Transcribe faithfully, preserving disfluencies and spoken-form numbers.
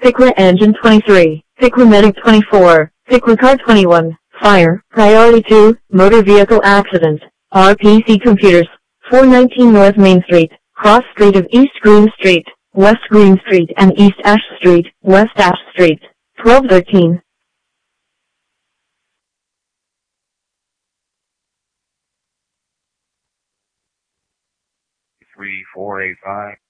Fitcra Engine twenty-three, Fitcra Medic twenty-four, Fitcra Car twenty-one, Fire, Priority two, Motor Vehicle Accident, R P C Computers, four nineteen North Main Street, Cross Street of East Green Street, West Green Street and East Ash Street, West Ash Street, twelve thirteen. three four eight five.